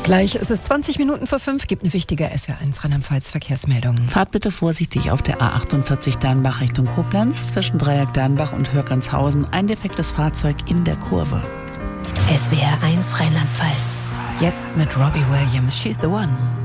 Gleich ist es 20 Minuten vor 5, gibt eine wichtige SWR1 Rheinland-Pfalz Verkehrsmeldung. Fahrt bitte vorsichtig auf der A48 Dernbach Richtung Koblenz, zwischen Dreieck Dernbach und Hörgrenshausen. Ein defektes Fahrzeug in der Kurve. SWR1 Rheinland-Pfalz. Jetzt mit Robbie Williams, She's the One.